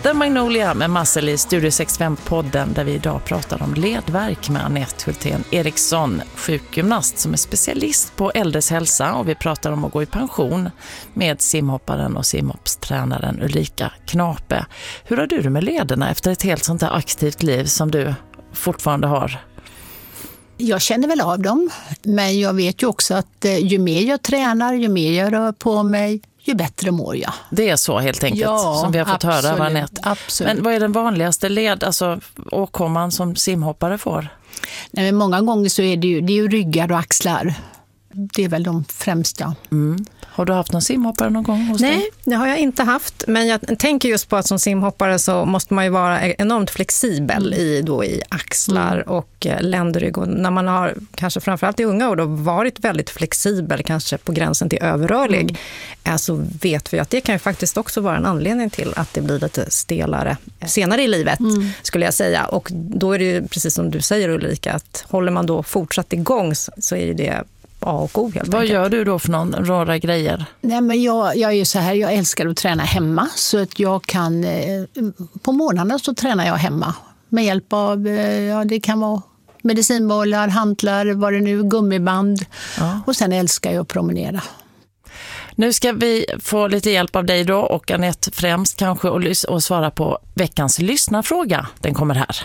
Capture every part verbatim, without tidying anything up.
The Magnolia med Massel i Studio sextiofem-podden där vi idag pratar om ledvärk med Anette Hultén Eriksson, sjukgymnast som är specialist på äldres hälsa, och vi pratar om att gå i pension med simhopparen och simhoppstränaren Ulrika Knape. Hur har du det med lederna efter ett helt sånt här aktivt liv som du fortfarande har? Jag känner väl av dem, men jag vet ju också att ju mer jag tränar, ju mer jag rör på mig, ju bättre mår jag. Det är så helt enkelt, ja, som vi har fått absolut, höra av Anette. Absolut. Men vad är den vanligaste led, alltså åkomman som simhoppare får? Nej, men många gånger så är det ju, det är ju ryggar och axlar. Det är väl de främsta. Mm. Har du haft någon simhoppare någon gång hos Nej, dig? det har jag inte haft. Men jag tänker just på att som simhoppare så måste man ju vara enormt flexibel mm. i, då, i axlar mm. och ländrygg. Och när man har, kanske framförallt i unga år, då varit väldigt flexibel, kanske på gränsen till överrörlig, mm. så vet vi att det kan ju faktiskt också vara en anledning till att det blir lite stelare senare i livet, mm. skulle jag säga. Och då är det ju precis som du säger, Ulrika, att håller man då fortsatt igång så är det A och O helt Vad enkelt. gör du då för någon rara grejer? Nej, men jag, jag är ju så här, jag älskar att träna hemma, så att jag kan eh, på månaderna så tränar jag hemma med hjälp av, eh, ja det kan vara medicinbollar, hantlar, vad det nu, gummiband, ja. Och sen älskar jag att promenera. Nu ska vi få lite hjälp av dig då, och Anette främst kanske, och, och svara på veckans lyssnarfråga. Den kommer här.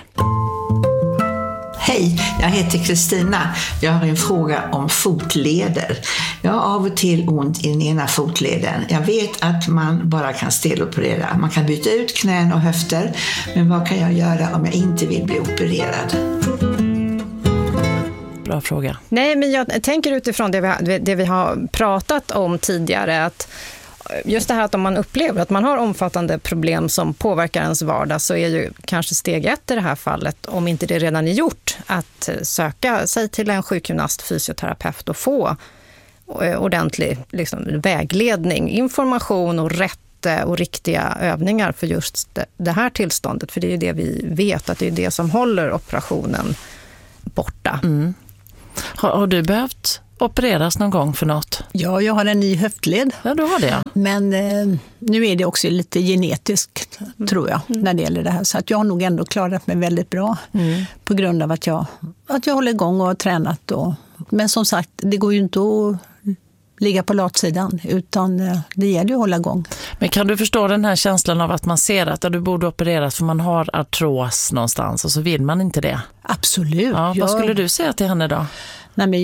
Hej, jag heter Kristina. Jag har en fråga om fotleder. Jag har av och till ont i den ena fotleden. Jag vet att man bara kan steloperera. Man kan byta ut knän och höfter. Men vad kan jag göra om jag inte vill bli opererad? Bra fråga. Nej, men jag tänker utifrån det vi, det vi har pratat om tidigare, att just det här att om man upplever att man har omfattande problem som påverkar ens vardag, så är ju kanske steg ett i det här fallet, om inte det redan är gjort, att söka sig till en sjukgymnast, fysioterapeut och få ordentlig liksom, vägledning, information och rätt och riktiga övningar för just det här tillståndet. För det är ju det vi vet, att det är det som håller operationen borta. Mm. Har, har du behövt opereras någon gång för något? Ja, jag har en ny höftled. Ja, du har det. Men eh, nu är det också lite genetiskt, mm. tror jag, mm. när det gäller det här. Så att jag har nog ändå klarat mig väldigt bra mm. på grund av att jag, att jag håller igång och har tränat. Och, men som sagt, det går ju inte att ligga på latsidan, utan eh, det gäller ju att hålla igång. Men kan du förstå den här känslan av att man ser att du borde opereras för man har artros någonstans och så vill man inte det? Absolut. Ja, vad jag... skulle du säga till henne då? Nej, men...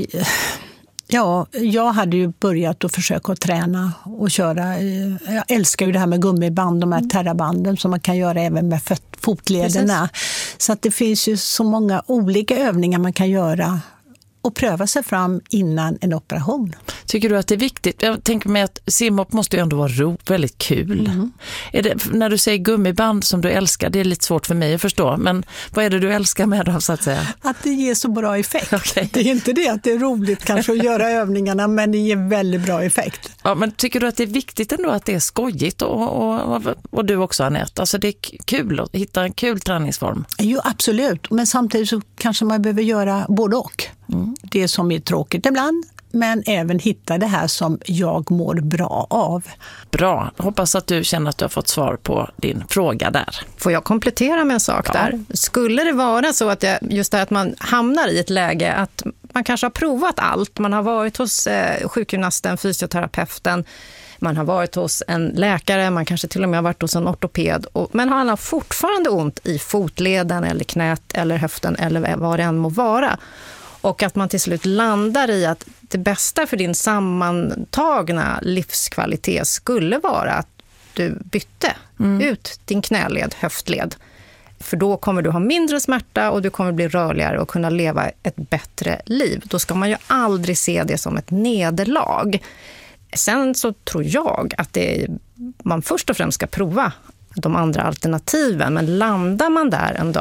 Ja, jag hade ju börjat att försöka att träna och köra. Jag älskar ju det här med gummiband, de här terrabanden som man kan göra även med fotlederna. Precis. Så att det finns ju så många olika övningar man kan göra och pröva sig fram innan en operation. Tycker du att det är viktigt? Jag tänker mig att simhopp måste ju ändå vara ro, väldigt kul. Mm. Är det, när du säger gummiband som du älskar, det är lite svårt för mig att förstå. Men vad är det du älskar med det, så att säga? Att det ger så bra effekt. Okay. Det är inte det att det är roligt kanske att göra övningarna, men det ger väldigt bra effekt. Ja, men tycker du att det är viktigt ändå att det är skojigt? Och, och, och du också, Anette. Alltså det är kul att hitta en kul träningsform. Jo, absolut. Men samtidigt så kanske man behöver göra både och. Mm. Det som är tråkigt ibland, men även hitta det här som jag mår bra av. Bra. Hoppas att du känner att du har fått svar på din fråga där. Får jag komplettera med en sak ja. där? Skulle det vara så att jag, just det att man hamnar i ett läge att man kanske har provat allt. Man har varit hos eh, sjukgymnasten, fysioterapeuten, man har varit hos en läkare, man kanske till och med har varit hos en ortoped. Och, men han har fortfarande ont i fotleden eller knät eller höften eller vad det än må vara. Och att man till slut landar i att det bästa för din sammantagna livskvalitet skulle vara att du bytte mm. ut din knäled, höftled. För då kommer du ha mindre smärta och du kommer bli rörligare och kunna leva ett bättre liv. Då ska man ju aldrig se det som ett nederlag. Sen så tror jag att det är, man först och främst ska prova de andra alternativen. Men landar man där en dag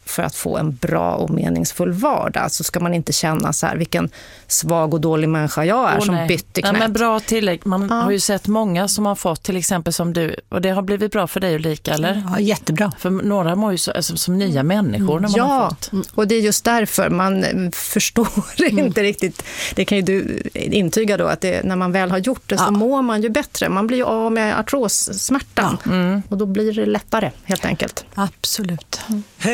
för att få en bra och meningsfull vardag. Så ska man inte känna så här, vilken svag och dålig människa jag är oh, som nej. bytte knät. Nej, men bra tillägg. Man ja. har ju sett många som har fått, till exempel som du, och det har blivit bra för dig Ulrika, eller? Ja, jättebra. För några mår ju så, alltså, som nya människor när man ja, har fått. Och det är just därför man förstår mm. inte riktigt. Det kan ju du intyga då, att det, när man väl har gjort det så ja. mår man ju bättre. Man blir ju av med artrossmärtan ja. mm. och då blir det lättare helt enkelt. Absolut. Mm.